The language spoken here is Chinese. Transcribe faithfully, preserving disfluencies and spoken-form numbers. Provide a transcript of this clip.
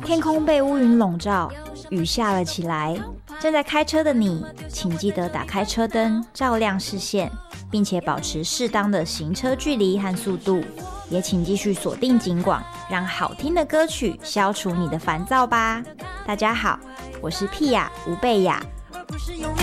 天空被乌云笼罩，雨下了起来。正在开车的你，请记得打开车灯，照亮视线，并且保持适当的行车距离和速度。也请继续锁定警广，让好听的歌曲消除你的烦躁吧。大家好，我是屁雅吴贝雅。而不是用力